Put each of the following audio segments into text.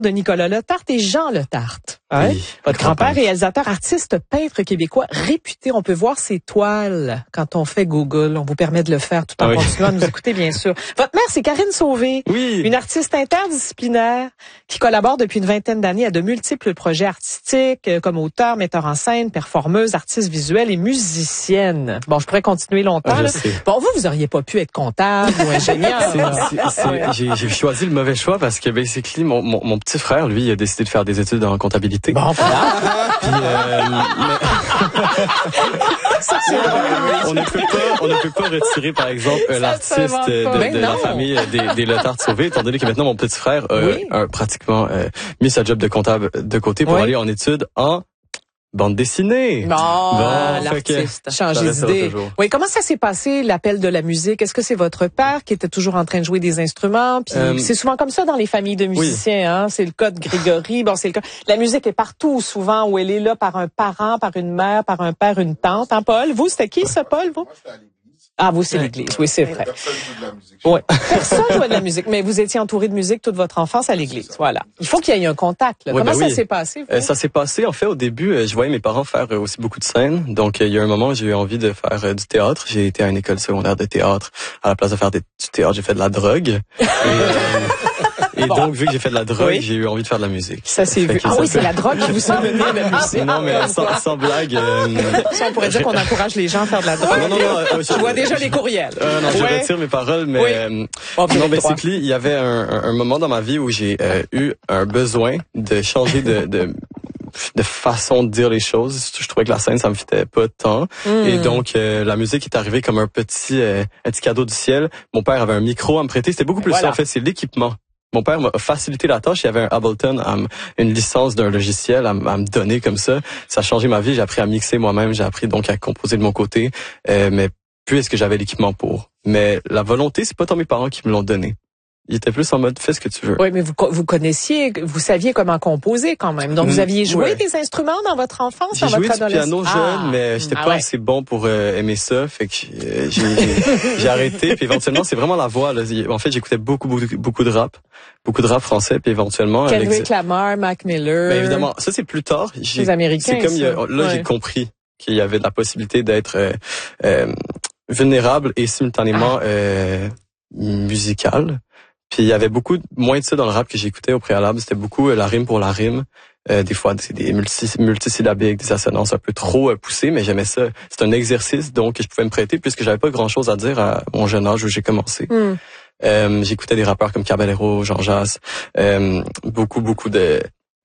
de Nicolas Letarte et Jean Letarte. Hein? Oui, Votre grand-père, réalisateur, artiste, peintre québécois réputé. On peut voir ses toiles quand on fait Google. On vous permet de le faire tout en continuant à nous écouter, bien sûr. Votre mère, c'est Karine Sauvé. Oui. Une artiste interdisciplinaire qui collabore depuis une vingtaine d'années à de multiples projets artistiques comme auteur, metteur en scène, performeuse, artiste visuelle et musicienne. Bon, je pourrais continuer longtemps. Bon, vous auriez pas pu être comptable ou ingénieur. J'ai choisi le mauvais choix parce que basically mon petit frère, lui, il a décidé de faire des études en comptabilité. Bon, voilà. Puis, on ne peut pas retirer, par exemple, l'artiste de la famille des Letarte Sauvé, étant donné que maintenant mon petit frère a pratiquement mis sa job de comptable de côté pour aller en études en bande dessinée. Bon, l'artiste. Changer d'idée. Oui, comment ça s'est passé, l'appel de la musique? Est-ce que c'est votre père qui était toujours en train de jouer des instruments? Puis c'est souvent comme ça dans les familles de musiciens, hein? C'est le cas de Grégory. Bon, c'est le cas. La musique est partout, souvent, où elle est là par un parent, par une mère, par un père, une tante. Hein, Paul? Vous, c'était qui, ça, Paul, vous? Ah, vous, c'est l'église. Oui, c'est vrai. Personne joue de la musique. Oui. Personne jouait de la musique. Mais vous étiez entouré de musique toute votre enfance à l'église. Voilà. Il faut qu'il y ait un contact, là. Comment ça s'est passé, vous? Ça s'est passé, en fait, au début, je voyais mes parents faire aussi beaucoup de scènes. Donc, il y a un moment où j'ai eu envie de faire du théâtre. J'ai été à une école secondaire de théâtre. À la place de faire du théâtre, j'ai fait de la drogue. Et donc, vu que j'ai fait de la drogue, j'ai eu envie de faire de la musique. Ça, c'est vu. Ah oui, c'est la drogue qui vous a mené à la musique. Non, mais sans blague. Ça, on pourrait dire qu'on encourage les gens à faire de la drogue. Non, je vois déjà les courriels. Non, je retire mes paroles, mais non, basically, il y avait un moment dans ma vie où j'ai eu un besoin de changer de façon de dire les choses. Je trouvais que la scène, ça me fitait pas tant. Et donc, la musique est arrivée comme un petit cadeau du ciel. Mon père avait un micro à me prêter. C'était beaucoup plus ça. En fait, c'est l'équipement. Mon père m'a facilité la tâche. Il y avait un Ableton, une licence d'un logiciel à me donner comme ça. Ça a changé ma vie. J'ai appris à mixer moi-même. J'ai appris donc à composer de mon côté. Mais puisque j'avais l'équipement pour. Mais la volonté, c'est pas tant mes parents qui me l'ont donné. Il était plus en mode fais ce que tu veux. Oui, mais vous connaissiez, vous saviez comment composer quand même. Donc vous aviez joué des instruments dans votre enfance, dans votre adolescence. J'ai joué du piano jeune, mais j'étais pas assez bon pour aimer ça, fait que j'ai arrêté. Puis éventuellement, c'est vraiment la voix. Là. En fait, j'écoutais beaucoup de rap français, puis éventuellement Kendrick Lamar, Mac Miller. Ben évidemment, ça c'est plus tard. Les Américains. C'est comme j'ai compris qu'il y avait de la possibilité d'être vulnérable et simultanément musical. Puis il y avait beaucoup moins de ça dans le rap que j'écoutais au préalable. C'était beaucoup la rime pour la rime. Des fois, c'est des multisyllabiques, des assonances un peu trop poussées, mais j'aimais ça. C'est un exercice donc que je pouvais me prêter puisque j'avais pas grand-chose à dire à mon jeune âge où j'ai commencé. J'écoutais des rappeurs comme Caballero, Jean Jass, beaucoup de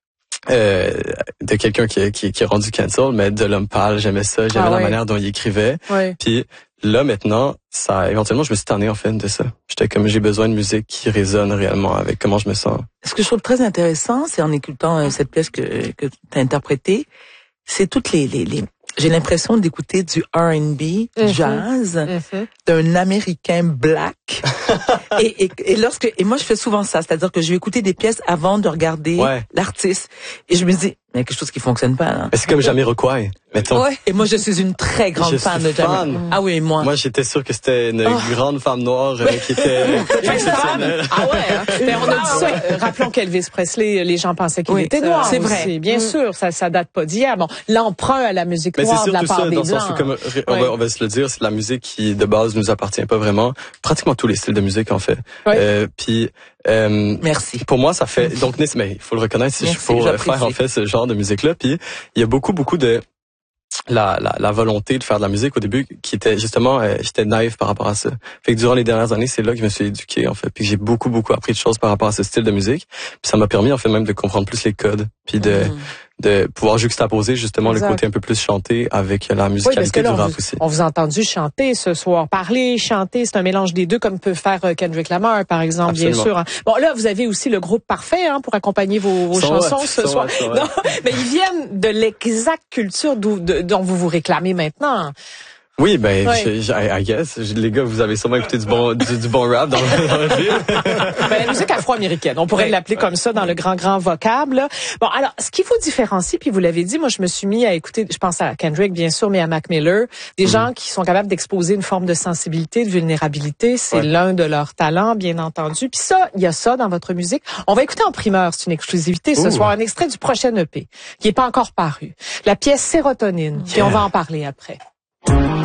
quelqu'un qui est rendu cancel, mais de l'homme pâle, j'aimais ça, j'aimais la manière dont il écrivait. Puis là maintenant, éventuellement je me suis tanné en fait de ça. J'étais comme j'ai besoin de musique qui résonne réellement avec comment je me sens. Ce que je trouve très intéressant, c'est en écoutant cette pièce que tu as interprétée, c'est toutes les j'ai l'impression d'écouter du R&B, jazz, d'un Américain black. et moi je fais souvent ça, c'est-à-dire que je vais écouter des pièces avant de regarder l'artiste. Et je me dis, mais il y a quelque chose qui fonctionne pas, là. C'est comme Jamiroquai, mettons. Et moi je suis une très grande fan de Jamiroquai. Ah oui, moi. Moi j'étais sûr que c'était une grande femme noire qui était exceptionnelle. Mais on a dit ça. Rappelons qu'Elvis Presley, les gens pensaient qu'il était noir. C'est vrai. Bien sûr, ça date pas d'hier. Bon, l'emprunt à la musique noire de la part des Blancs. Comme on va se le dire, c'est de la musique qui de base nous appartient pas vraiment. Pratiquement tous les styles de musique en fait. Puis merci. Pour moi, ça fait donc mais il faut le reconnaître si je faut faire en fait ce genre de musique là. Puis il y a beaucoup de la volonté de faire de la musique au début qui était justement j'étais naïf par rapport à ça. Fait que durant les dernières années, c'est là que je me suis éduqué en fait, puis j'ai beaucoup appris de choses par rapport à ce style de musique. Puis ça m'a permis en fait même de comprendre plus les codes, puis de pouvoir juxtaposer justement le côté un peu plus chanté avec la musicalité du rap aussi. On vous a entendu chanter ce soir, parler, chanter, c'est un mélange des deux comme peut faire Kendrick Lamar par exemple. Absolument. Bien sûr. Hein. Bon là, vous avez aussi le groupe parfait pour accompagner vos chansons ce soir. Non, mais ils viennent de l'exacte culture dont vous réclamez maintenant. Oui, ben, I guess. Les gars, vous avez sûrement écouté du bon rap dans le film. Ben, la musique afro-américaine. On pourrait l'appeler comme ça dans le grand vocable. Bon, alors, ce qui vous différencie, puis vous l'avez dit, moi, je me suis mis à écouter, je pense à Kendrick, bien sûr, mais à Mac Miller, des gens qui sont capables d'exposer une forme de sensibilité, de vulnérabilité. C'est l'un de leurs talents, bien entendu. Puis ça, il y a ça dans votre musique. On va écouter en primeur, c'est une exclusivité ce soir, un extrait du prochain EP, qui est pas encore paru. La pièce Sérotonine, puis on va en parler après.